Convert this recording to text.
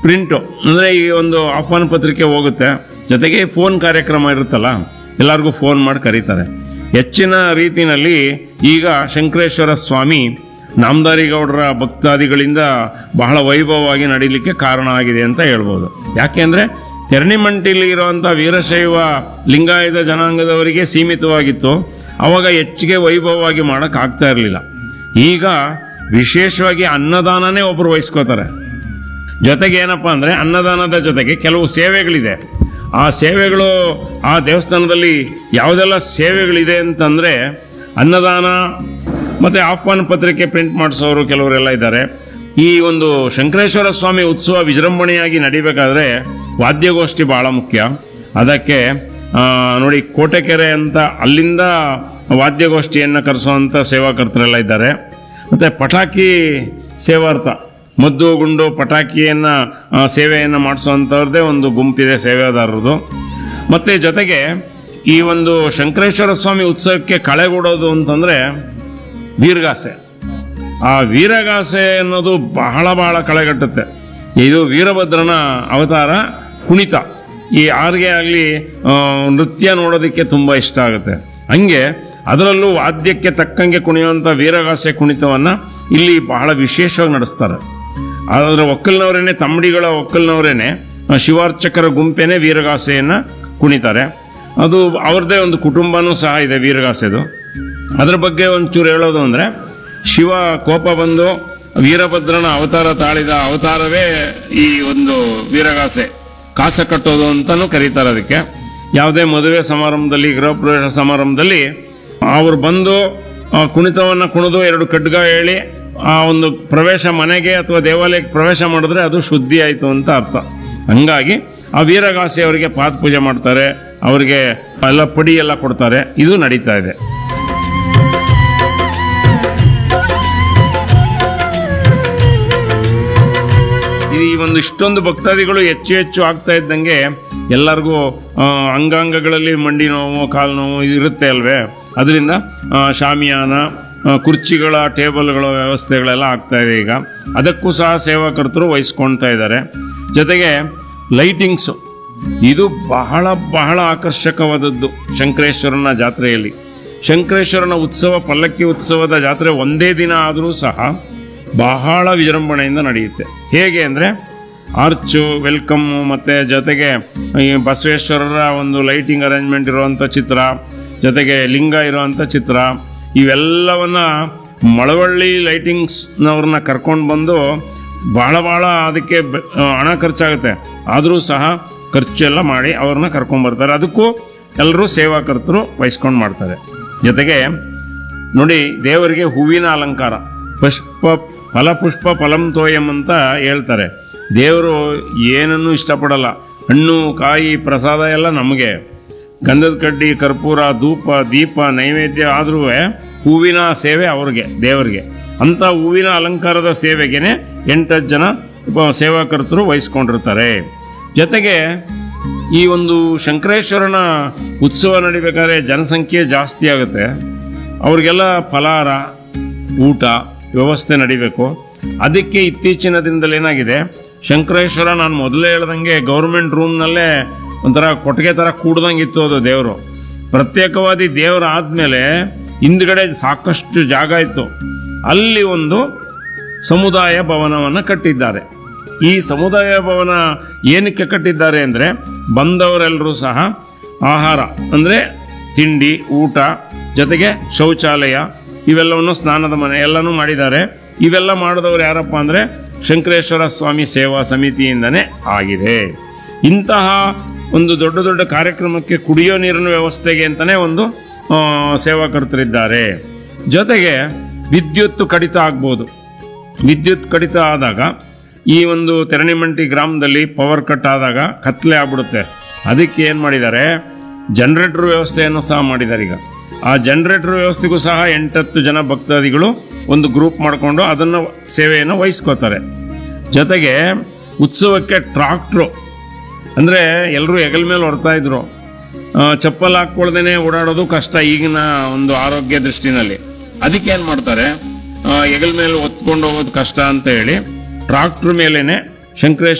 Print ಅಂದರೆ ಈ ಒಂದು ಆಹ್ವಾನ ಪತ್ರಿಕೆ ಹೋಗುತ್ತೆ, ಜೊತೆಗೆ ಫೋನ್ ಕಾರ್ಯಕ್ರಮ ಇರುತ್ತಲ್ಲ, ಎಲ್ಲರಿಗೂ ಫೋನ್ ಮಾಡಿ ಕರೀತಾರೆ. ಹೆಚ್ಚಿನ ರೀತಿಯಲ್ಲಿ ಈಗ ಶಂಕರೇಶ್ವರ ಸ್ವಾಮಿ ನಾಮದಾರಿಗೌಡರ ಭಕ್ತಾದಿಗಳಿಂದ ಬಹಳ ವೈಭವವಾಗಿ ನಡೀಲಿಕ್ಕೆ ಕಾರಣ ಆಗಿದೆ ಅಂತ ಹೇಳ್ಬೋದು. ಯಾಕೆಂದರೆ ತೆರಣಿಮಂಟಿಲಿ ಇರುವಂಥ ವೀರಶೈವ ಲಿಂಗಾಯತ ಜನಾಂಗದವರಿಗೆ ಸೀಮಿತವಾಗಿತ್ತು. ಆವಾಗ ಹೆಚ್ಚಿಗೆ ವೈಭವವಾಗಿ ಮಾಡೋಕ್ಕಾಗ್ತಾ ಇರಲಿಲ್ಲ. ಈಗ ವಿಶೇಷವಾಗಿ ಅನ್ನದಾನನೇ ಒಬ್ಬರು ವಹಿಸ್ಕೋತಾರೆ. ಜೊತೆಗೆ ಏನಪ್ಪ ಅಂದರೆ ಅನ್ನದಾನದ ಜೊತೆಗೆ ಕೆಲವು ಸೇವೆಗಳಿದೆ. ಆ ಸೇವೆಗಳು ಆ ದೇವಸ್ಥಾನದಲ್ಲಿ ಯಾವುದೆಲ್ಲ ಸೇವೆಗಳಿದೆ ಅಂತಂದರೆ ಅನ್ನದಾನ ಮತ್ತು ಆಹ್ವಾನ ಪತ್ರಿಕೆ ಪ್ರಿಂಟ್ ಮಾಡಿಸೋರು ಕೆಲವರೆಲ್ಲ ಇದ್ದಾರೆ. ಈ ಒಂದು ಶಂಕರೇಶ್ವರ ಸ್ವಾಮಿ ಉತ್ಸವ ವಿಜೃಂಭಣೆಯಾಗಿ ನಡಿಬೇಕಾದ್ರೆ ವಾದ್ಯಗೋಷ್ಠಿ ಭಾಳ ಮುಖ್ಯ. ಅದಕ್ಕೆ ನೋಡಿ, ಕೋಟೆಕೆರೆ ಅಂತ ಅಲ್ಲಿಂದ ವಾದ್ಯಗೋಷ್ಠಿಯನ್ನು ಕರೆಸುವಂಥ ಸೇವಾಕರ್ತರೆಲ್ಲ ಇದ್ದಾರೆ. ಮತ್ತು ಪಟಾಕಿ ಸೇವಾರ್ಥ, ಮದ್ದು ಗುಂಡು ಪಟಾಕಿಯನ್ನು ಸೇವೆಯನ್ನು ಮಾಡಿಸುವಂಥವ್ರದ್ದೇ ಒಂದು ಗುಂಪಿದೆ ಸೇವೆದಾರರದು. ಮತ್ತು ಜೊತೆಗೆ ಈ ಒಂದು ಶಂಕರೇಶ್ವರ ಸ್ವಾಮಿ ಉತ್ಸವಕ್ಕೆ ಕಳೆಗೂಡೋದು ಅಂತಂದರೆ ವೀರಗಾಸೆ. ಆ ವೀರಗಾಸೆ ಅನ್ನೋದು ಬಹಳ ಬಹಳ ಕಳೆಗಟ್ಟುತ್ತೆ. ಇದು ವೀರಭದ್ರನ ಅವತಾರ ಕುಣಿತ. ಈ ಆರ್ಗೆ ಆಗಲಿ ನೃತ್ಯ ನೋಡೋದಕ್ಕೆ ತುಂಬ ಇಷ್ಟ ಆಗುತ್ತೆ. ಹಂಗೆ ಅದರಲ್ಲೂ ವಾದ್ಯಕ್ಕೆ ತಕ್ಕಂಗೆ ಕುಣಿಯುವಂಥ ವೀರಗಾಸೆ ಕುಣಿತವನ್ನು ಇಲ್ಲಿ ಬಹಳ ವಿಶೇಷವಾಗಿ ನಡೆಸ್ತಾರೆ. ಅದರ ಒಕ್ಕಲ್ನವರೇನೆ, ತಮ್ಮಡಿಗಳ ಒಕ್ಕಲ್ನವರೇನೆ, ಶಿವಾರ್ಚಕರ ಗುಂಪೇನೆ ವೀರಗಾಸೆಯನ್ನು ಕುಣಿತಾರೆ. ಅದು ಅವ್ರದ್ದೇ ಒಂದು ಕುಟುಂಬನೂ ಸಹ ಇದೆ ವೀರಗಾಸೆದು. ಅದರ ಬಗ್ಗೆ ಒಂಚೂರು ಹೇಳೋದು ಅಂದರೆ, ಶಿವ ಕೋಪ ಬಂದು ವೀರಭದ್ರನ ಅವತಾರ ತಾಳಿದ ಅವತಾರವೇ ಈ ಒಂದು ವೀರಗಾಸೆ, ಕಾಸ ಕಟ್ಟೋದು ಅಂತಲೂ ಕರೀತಾರೆ ಅದಕ್ಕೆ. ಯಾವುದೇ ಮದುವೆ ಸಮಾರಂಭದಲ್ಲಿ, ಗೃಹ ಪ್ರವೇಶ ಸಮಾರಂಭದಲ್ಲಿ ಅವರು ಬಂದು ಕುಣಿತವನ್ನು ಕುಣಿದು ಎರಡು ಖಡ್ಗ ಹೇಳಿ ಆ ಒಂದು ಪ್ರವೇಶ ಮನೆಗೆ ಅಥವಾ ದೇವಾಲಯಕ್ಕೆ ಪ್ರವೇಶ ಮಾಡಿದ್ರೆ ಅದು ಶುದ್ಧಿ ಆಯಿತು ಅಂತ ಅರ್ಥ. ಹಂಗಾಗಿ ಆ ವೀರಗಾಸೆ ಅವರಿಗೆ ಪಾದ ಪೂಜೆ ಮಾಡ್ತಾರೆ, ಅವರಿಗೆ ಎಲ್ಲ ಪಡಿ ಎಲ್ಲ ಕೊಡ್ತಾರೆ. ಇದು ನಡೀತಾ ಇದೆ. ಈ ಒಂದು ಇಷ್ಟೊಂದು ಭಕ್ತಾದಿಗಳು ಹೆಚ್ಚು ಹೆಚ್ಚು ಆಗ್ತಾ ಇದ್ದಂಗೆ ಎಲ್ಲರಿಗೂ ಅಂಗಾಂಗಗಳಲ್ಲಿ ಮಂಡಿ ನೋವು, ಕಾಲು ನೋವು ಇದು ಇರುತ್ತೆ ಅಲ್ವೇ. ಅದರಿಂದ ಶಾಮಿಯಾನ, ಕುರ್ಚಿಗಳ, ಟೇಬಲ್ಗಳ ವ್ಯವಸ್ಥೆಗಳೆಲ್ಲ ಆಗ್ತಾ ಇದೆ ಈಗ. ಅದಕ್ಕೂ ಸಹ ಸೇವಾಕರ್ತರು ವಹಿಸ್ಕೊಳ್ತಾ ಇದ್ದಾರೆ. ಜೊತೆಗೆ ಲೈಟಿಂಗ್ಸು, ಇದು ಬಹಳ ಬಹಳ ಆಕರ್ಷಕವಾದದ್ದು ಶಂಕರೇಶ್ವರನ ಜಾತ್ರೆಯಲ್ಲಿ. ಶಂಕರೇಶ್ವರನ ಉತ್ಸವ, ಪಲ್ಲಕ್ಕಿ ಉತ್ಸವದ ಜಾತ್ರೆ ಒಂದೇ ದಿನ ಆದರೂ ಸಹ ಬಹಳ ವಿಜೃಂಭಣೆಯಿಂದ ನಡೆಯುತ್ತೆ. ಹೇಗೆ ಅಂದರೆ ಆರ್ಚು, ವೆಲ್ಕಮ್ಮು, ಮತ್ತು ಜೊತೆಗೆ ಈ ಬಸವೇಶ್ವರರ ಒಂದು ಲೈಟಿಂಗ್ ಅರೇಂಜ್ಮೆಂಟ್ ಇರುವಂಥ ಚಿತ್ರ, ಜೊತೆಗೆ ಲಿಂಗ ಇರುವಂಥ ಚಿತ್ರ, ಇವೆಲ್ಲವನ್ನು ಮಳವಳ್ಳಿ ಲೈಟಿಂಗ್ಸ್ನವ್ರನ್ನ ಕರ್ಕೊಂಡು ಬಂದು ಭಾಳ ಭಾಳ ಅದಕ್ಕೆ ಹಣ ಖರ್ಚಾಗುತ್ತೆ. ಆದರೂ ಸಹ ಖರ್ಚೆಲ್ಲ ಮಾಡಿ ಅವ್ರನ್ನ ಕರ್ಕೊಂಡ್ಬರ್ತಾರೆ. ಅದಕ್ಕೂ ಎಲ್ಲರೂ ಸೇವಾಕರ್ತರು ವಹಿಸ್ಕೊಂಡು ಮಾಡ್ತಾರೆ. ಜೊತೆಗೆ ನೋಡಿ, ದೇವರಿಗೆ ಹೂವಿನ ಅಲಂಕಾರ, ಫಲಪುಷ್ಪ ಫಲಂ ತೋಯಂ ಅಂತ ಹೇಳ್ತಾರೆ. ದೇವರು ಏನನ್ನೂ ಇಷ್ಟಪಡಲ್ಲ. ಹಣ್ಣು, ಕಾಯಿ, ಪ್ರಸಾದ ಎಲ್ಲ ನಮಗೆ. ಗಂಧದ ಕಡ್ಡಿ, ಕರ್ಪೂರ, ಧೂಪ, ದೀಪ, ನೈವೇದ್ಯ ಆದರೂ ಹೂವಿನ ಸೇವೆ ಅವ್ರಿಗೆ, ದೇವರಿಗೆ. ಅಂಥ ಹೂವಿನ ಅಲಂಕಾರದ ಸೇವೆಗೇ 8 ಜನ ಸೇವಾಕರ್ತರು ವಹಿಸ್ಕೊಂಡಿರ್ತಾರೆ. ಜೊತೆಗೆ ಈ ಒಂದು ಶಂಕರೇಶ್ವರನ ಉತ್ಸವ ನಡಿಬೇಕಾದ್ರೆ ಜನಸಂಖ್ಯೆ ಜಾಸ್ತಿ ಆಗುತ್ತೆ. ಅವ್ರಿಗೆಲ್ಲ ಫಲಾರ, ಊಟ ವ್ಯವಸ್ಥೆ ನಡಿಬೇಕು. ಅದಕ್ಕೆ ಇತ್ತೀಚಿನ ದಿನದಲ್ಲಿ ಏನಾಗಿದೆ, ಶಂಕರೇಶ್ವರ ನಾನು ಮೊದಲೇ ಹೇಳ್ದಂಗೆ ಗೌರ್ಮೆಂಟ್ ರೂಮ್ನಲ್ಲೇ ಒಂಥರ ಕೊಟ್ಟಿಗೆ ಥರ ಕೂಡ್ದಂಗೆ ಇತ್ತು ಅದು ದೇವರು. ಪ್ರತ್ಯೇಕವಾದಿ ದೇವರು ಆದಮೇಲೆ ಹಿಂದ್ಗಡೆ ಸಾಕಷ್ಟು ಜಾಗ ಇತ್ತು. ಅಲ್ಲಿ ಒಂದು ಸಮುದಾಯ ಭವನವನ್ನು ಕಟ್ಟಿದ್ದಾರೆ. ಈ ಸಮುದಾಯ ಭವನ ಏನಕ್ಕೆ ಕಟ್ಟಿದ್ದಾರೆ ಅಂದರೆ, ಬಂದವರೆಲ್ಲರೂ ಸಹ ಆಹಾರ ಅಂದರೆ ತಿಂಡಿ, ಊಟ, ಜೊತೆಗೆ ಶೌಚಾಲಯ, ಇವೆಲ್ಲವನ್ನು, ಸ್ನಾನದ ಮನೆ ಎಲ್ಲನೂ ಮಾಡಿದ್ದಾರೆ. ಇವೆಲ್ಲ ಮಾಡಿದವರು ಯಾರಪ್ಪ ಅಂದರೆ ಶಂಕರೇಶ್ವರ ಸ್ವಾಮಿ ಸೇವಾ ಸಮಿತಿಯಿಂದನೇ ಆಗಿದೆ. ಇಂತಹ ಒಂದು ದೊಡ್ಡ ದೊಡ್ಡ ಕಾರ್ಯಕ್ರಮಕ್ಕೆ ಕುಡಿಯೋ ನೀರಿನ ವ್ಯವಸ್ಥೆಗೆ ಅಂತಲೇ ಒಂದು ಸೇವಾಕರ್ತರಿದ್ದಾರೆ. ಜೊತೆಗೆ ವಿದ್ಯುತ್ ಕಡಿತ ಆಗ್ಬೋದು. ವಿದ್ಯುತ್ ಕಡಿತ ಆದಾಗ, ಈ ಒಂದು ತೆರಣಿಮಂಟಿ ಗ್ರಾಮದಲ್ಲಿ ಪವರ್ ಕಟ್ ಆದಾಗ ಕತ್ಲೆ ಆಗ್ಬಿಡುತ್ತೆ. ಅದಕ್ಕೆ ಏನು ಮಾಡಿದ್ದಾರೆ, ಜನರೇಟರ್ ವ್ಯವಸ್ಥೆಯನ್ನು ಸಹ ಮಾಡಿದ್ದಾರೆ. ಈಗ ಆ ಜನರೇಟರ್ ವ್ಯವಸ್ಥೆಗೂ ಸಹ 8-10 ಜನ ಭಕ್ತಾದಿಗಳು ಒಂದು ಗ್ರೂಪ್ ಮಾಡಿಕೊಂಡು ಅದನ್ನು ಸೇವೆಯನ್ನು ವಹಿಸ್ಕೋತಾರೆ. ಜೊತೆಗೆ ಉತ್ಸವಕ್ಕೆ ಟ್ರಾಕ್ಟ್ರು, ಅಂದರೆ ಎಲ್ಲರೂ ಹೆಗಲ ಮೇಲೆ ಹೊರ್ತಾ ಇದ್ರು. ಚಪ್ಪಲ್ ಹಾಕ್ಕೊಳ್ದೇನೆ ಓಡಾಡೋದು ಕಷ್ಟ ಈಗಿನ ಒಂದು ಆರೋಗ್ಯ ದೃಷ್ಟಿನಲ್ಲಿ. ಅದಕ್ಕೆ ಏನು ಮಾಡ್ತಾರೆ, ಹೆಗಲ ಮೇಲೆ ಹೊತ್ಕೊಂಡು ಹೋಗೋದು ಕಷ್ಟ ಅಂತ ಹೇಳಿ ಟ್ರಾಕ್ಟ್ರ್ ಮೇಲೇನೆ ಶಂಕರೇಶ್ವರ